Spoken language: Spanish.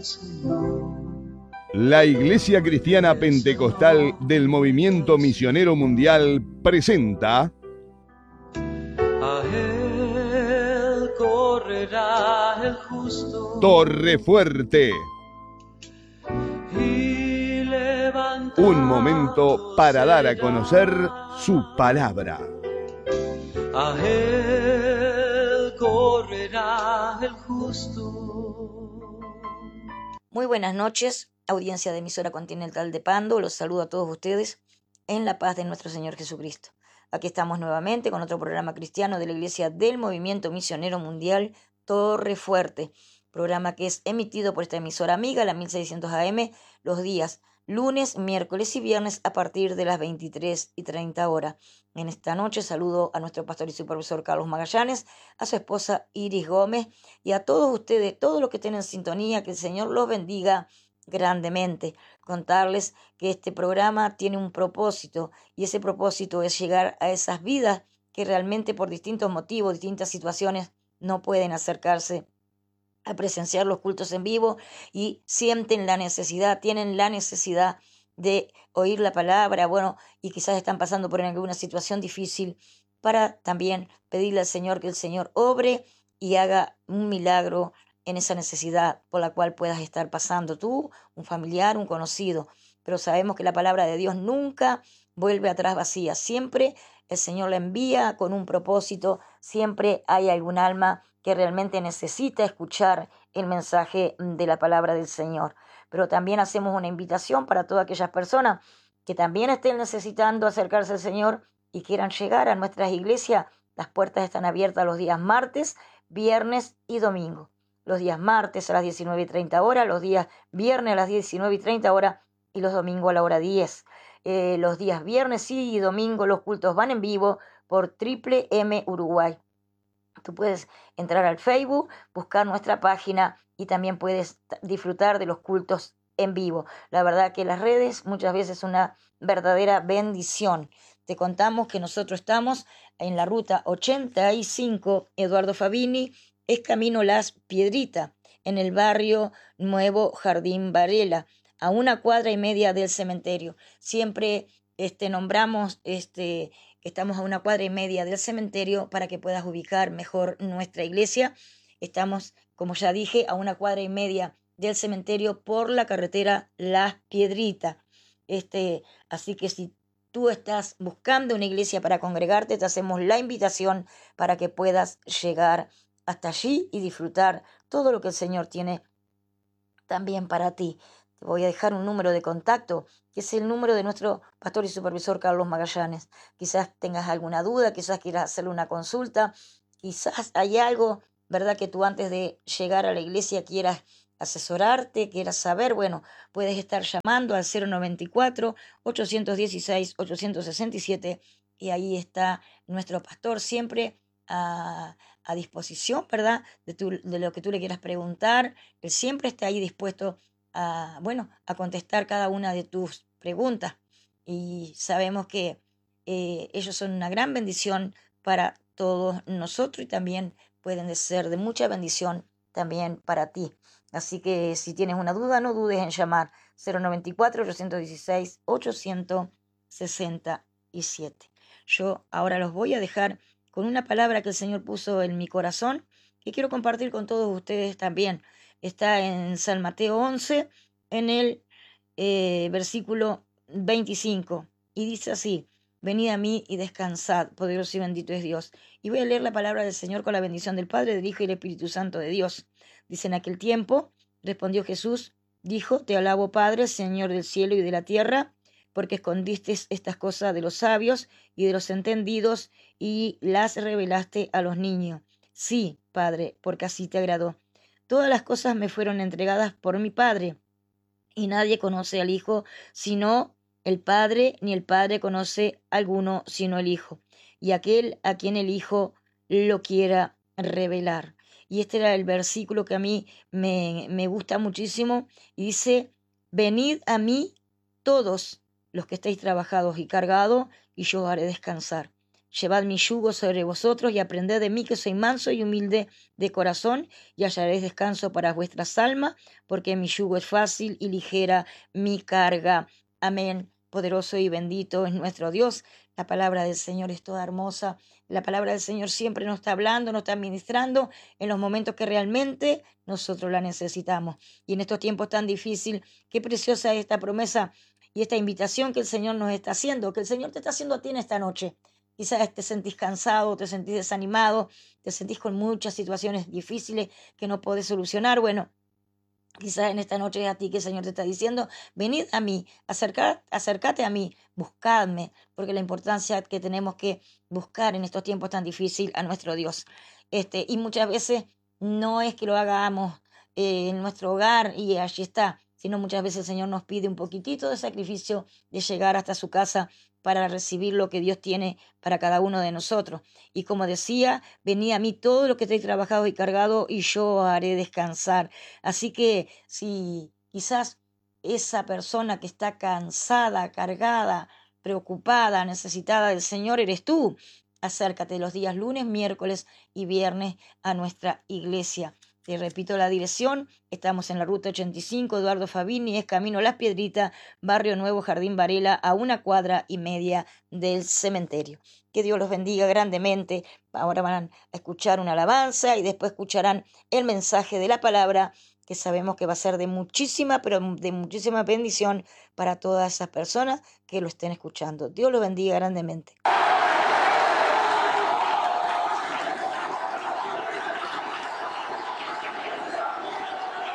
La Iglesia Cristiana Pentecostal del Movimiento Misionero Mundial presenta A él correrá el justo Torre Fuerte. y levantará Un momento para dar a conocer su palabra. A él correrá el justo. Muy buenas noches, audiencia de emisora Continental de Pando. Los saludo a todos ustedes en la paz de nuestro Señor Jesucristo. Aquí estamos nuevamente con otro programa cristiano de la Iglesia del Movimiento Misionero Mundial Torre Fuerte, programa que es emitido por esta emisora amiga, la 1600 AM, los días lunes, miércoles y viernes a partir de las 23:30 horas. En esta noche saludo a nuestro pastor y supervisor Carlos Magallanes, a su esposa Iris Gómez y a todos ustedes, todos los que estén en sintonía, que el Señor los bendiga grandemente. Contarles que este programa tiene un propósito y ese propósito es llegar a esas vidas que realmente por distintos motivos, distintas situaciones no pueden acercarse a presenciar los cultos en vivo y sienten la necesidad, tienen la necesidad de oír la palabra, y quizás están pasando por alguna situación difícil, para también pedirle al Señor que el Señor obre y haga un milagro en esa necesidad por la cual puedas estar pasando tú, un familiar, un conocido. Pero sabemos que la palabra de Dios nunca vuelve atrás vacía, siempre el Señor la envía con un propósito, siempre hay algún alma que realmente necesita escuchar el mensaje de la palabra del Señor. Pero también hacemos una invitación para todas aquellas personas que también estén necesitando acercarse al Señor y quieran llegar a nuestras iglesias. Las puertas están abiertas los días martes, viernes y domingo. Los días martes a las 19:30 horas, los días viernes a las 19:30 horas y los domingos a la hora 10. Los días viernes y domingo los cultos van en vivo por Triple M Uruguay. Tú puedes entrar al Facebook, buscar nuestra página y también puedes disfrutar de los cultos en vivo. La verdad que las redes muchas veces es una verdadera bendición. Te contamos que nosotros estamos en la ruta 85 Eduardo Fabini, es camino Las Piedritas, en el barrio Nuevo Jardín Varela, a 1,5 cuadras del cementerio. Siempre nombramos que estamos a 1,5 cuadras del cementerio para que puedas ubicar mejor nuestra iglesia. Estamos, como ya dije, a 1,5 cuadras del cementerio por la carretera Las Piedritas. Así que si tú estás buscando una iglesia para congregarte, te hacemos la invitación para que puedas llegar hasta allí y disfrutar todo lo que el Señor tiene también para ti. Te voy a dejar un número de contacto, que es el número de nuestro pastor y supervisor Carlos Magallanes. Quizás tengas alguna duda, quizás quieras hacerle una consulta, quizás hay algo, ¿verdad?, que tú antes de llegar a la iglesia quieras asesorarte, quieras saber. Puedes estar llamando al 094-816-867 y ahí está nuestro pastor siempre a disposición, ¿verdad?, de lo que tú le quieras preguntar. Él siempre está ahí dispuesto a contestar cada una de tus preguntas. Y sabemos que ellos son una gran bendición para todos nosotros y también pueden ser de mucha bendición también para ti. Así que si tienes una duda, no dudes en llamar 094-816-867. Yo ahora los voy a dejar con una palabra que el Señor puso en mi corazón, que quiero compartir con todos ustedes también. Está en San Mateo 11, en el versículo 25, y dice así: venid a mí y descansad, poderoso y bendito es Dios. Y voy a leer la palabra del Señor con la bendición del Padre, del Hijo y del Espíritu Santo de Dios. Dice: en aquel tiempo respondió Jesús, dijo: te alabo, Padre, Señor del cielo y de la tierra, porque escondiste estas cosas de los sabios y de los entendidos y las revelaste a los niños. Sí, Padre, porque así te agradó. Todas las cosas me fueron entregadas por mi Padre, y nadie conoce al Hijo sino el Padre, ni el Padre conoce a alguno sino el Hijo, y aquel a quien el Hijo lo quiera revelar. Y este era el versículo que a mí me gusta muchísimo, y dice: venid a mí todos los que estáis trabajados y cargados, y yo os haré descansar. Llevad mi yugo sobre vosotros y aprended de mí, que soy manso y humilde de corazón, y hallaréis descanso para vuestras almas, porque mi yugo es fácil y ligera mi carga. Amén. Poderoso y bendito es nuestro Dios. La palabra del Señor es toda hermosa. La palabra del Señor siempre nos está hablando, nos está ministrando en los momentos que realmente nosotros la necesitamos. Y en estos tiempos tan difíciles, qué preciosa es esta promesa y esta invitación que el Señor nos está haciendo, que el Señor te está haciendo a ti en esta noche. Quizás te sentís cansado, te sentís desanimado, te sentís con muchas situaciones difíciles que no podés solucionar. Bueno, quizás en esta noche es a ti que el Señor te está diciendo, venid a mí, acércate a mí, buscadme, porque la importancia que tenemos que buscar en estos tiempos tan difíciles a nuestro Dios. Y muchas veces no es que lo hagamos en nuestro hogar y allí está, sino muchas veces el Señor nos pide un poquitito de sacrificio de llegar hasta su casa para recibir lo que Dios tiene para cada uno de nosotros. Y como decía, venid a mí todo lo que estéis trabajados y cargados y yo haré descansar. Así que si quizás esa persona que está cansada, cargada, preocupada, necesitada del Señor eres tú, acércate los días lunes, miércoles y viernes a nuestra iglesia. Te repito la dirección, estamos en la ruta 85, Eduardo Fabini, es camino Las Piedritas, Barrio Nuevo, Jardín Varela, a 1,5 cuadras del cementerio. Que Dios los bendiga grandemente. Ahora van a escuchar una alabanza y después escucharán el mensaje de la palabra, que sabemos que va a ser de muchísima, pero de muchísima bendición para todas esas personas que lo estén escuchando. Dios los bendiga grandemente.